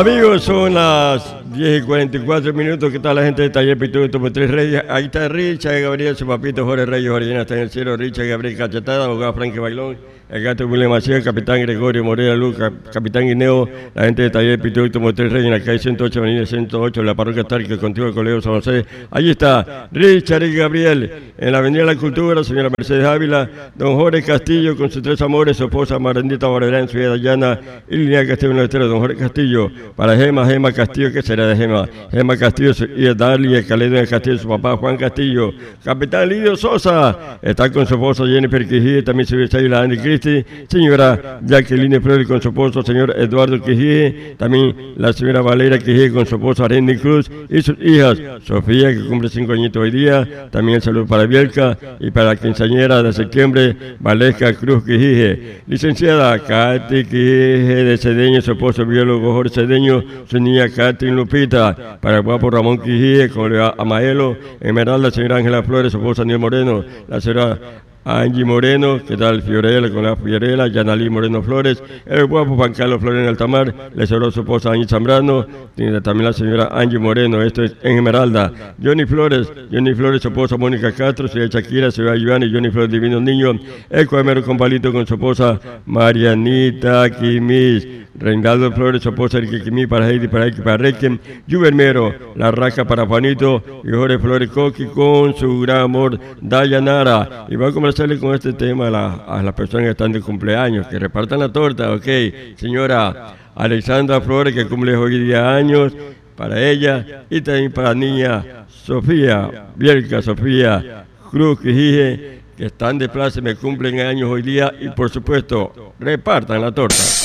Amigos, son las 10:44. ¿Qué tal la gente de Taller Pintura Tomo Tres Reyes? Ahí está Richard Gabriel, su papito Jorge Reyes, Orellana está en el cielo. Richard Gabriel Cachetada, abogado Frankie Bailón, el gato William Maciel, capitán Gregorio Morera Luca, capitán Guineo, la gente de Taller Pintura Tomo Tres Reyes en la calle 108, avenida 108, en la parroquia Tarque, contigo el colegio San José. Allí está Richard y Gabriel, en la avenida La Cultura, señora Mercedes Ávila, don Jorge Castillo con sus tres amores, su esposa Marendita Barberán, su hija Dayana y Línea Castillo en el estero, don Jorge Castillo. Para Gema Castillo, ¿qué será de Gema? Gema Castillo y Darly, el Caledo de Castillo, su papá Juan Castillo. Capitán Lidio Sosa está con su esposa Jennifer Quijie, también su hija la Andy Christie. Señora Jacqueline Flores con su esposo, señor Eduardo Quijie. También la señora Valeria Quijie con su esposa Randy Cruz y sus hijas Sofía, que cumple 5 añitos hoy día. También el saludo para Bielka y para la quinceañera de septiembre, Valesca Cruz Quijie. Licenciada Katy Quijie de Cedeño, su esposo biólogo Jorge Cedeño, su niña Catherine Lupita, para el guapo Ramón Quijie, con Amaelo, Esmeralda, la señora Ángela Flores, su esposa Daniel Moreno, la señora Angie Moreno, que tal Fiorella con la Fiorella, Yanalí Moreno Flores, el guapo Juan Carlos Flores en Altamar, le cerró su esposa Angie Zambrano, tiene también la señora Angie Moreno, esto es en Esmeralda, Johnny Flores, su esposa Mónica Castro, señora Shakira, señora Iván y Johnny Flores, divino niño, el coemero con palito con su esposa Marianita Quimis, Reinaldo Flores, su esposa Enrique Quimí, para Heidi, para Heidi, para Requiem, Juvermero, la raja para Juanito, y Jorge Flores Coqui con su gran amor, Dayanara, y va a conversarle con este tema a las personas que están de cumpleaños, que repartan la torta, ok, señora Alexandra Flores, que cumple hoy día años, para ella, y también para la niña Sofía, Bielka Sofía Cruz Quijie, que están de plaza, me cumplen años hoy día, y por supuesto, repartan la torta.